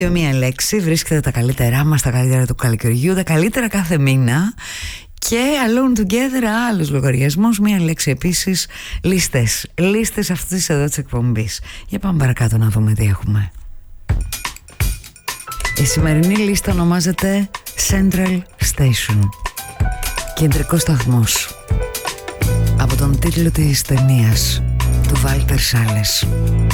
Μία λέξη, βρίσκεται τα καλύτερά μας, τα καλύτερα του καλοκαιριού, τα καλύτερα κάθε μήνα. Και Alone Together, άλλους λογαριασμούς. Μία λέξη επίσης, λίστες αυτής εδώ της εκπομπής. Για πάμε παρακάτω να δούμε τι έχουμε. Η σημερινή λίστα ονομάζεται Central Station, κεντρικός σταθμός, από τον τίτλο της ταινίας του Βάλτερ Σάλες.